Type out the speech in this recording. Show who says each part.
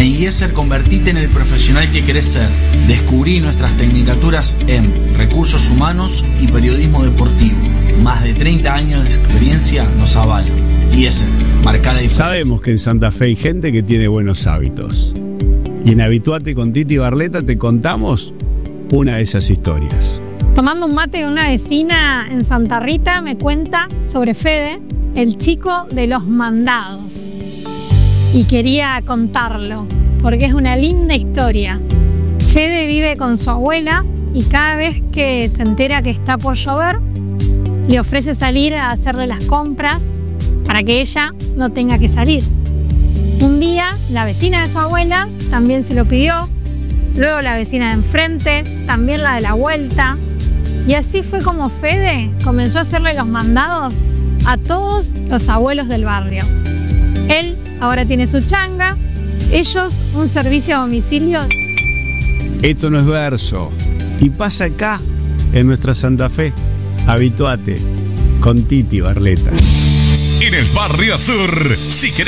Speaker 1: En Gieser convertite en el profesional que querés ser. Descubrí nuestras tecnicaturas en Recursos Humanos y Periodismo Deportivo. Más de 30 años de experiencia nos avalan. Gieser, marca la diferencia.
Speaker 2: Sabemos que en Santa Fe hay gente que tiene buenos hábitos. Y en Habituate con Titi Barleta te contamos una de esas historias.
Speaker 3: Tomando un mate de una vecina en Santa Rita me cuenta sobre Fede, el chico de los mandados. Y quería contarlo, porque es una linda historia. Fede vive con su abuela y cada vez que se entera que está por llover, le ofrece salir a hacerle las compras para que ella no tenga que salir. Un día, la vecina de su abuela también se lo pidió, luego la vecina de enfrente, también la de la vuelta. Y así fue como Fede comenzó a hacerle los mandados a todos los abuelos del barrio. Él ahora tiene su changa, ellos un servicio a domicilio.
Speaker 2: Esto no es verso. Y pasa acá, en nuestra Santa Fe. Habituate con Titi Barleta.
Speaker 4: En el Barrio Sur, si querés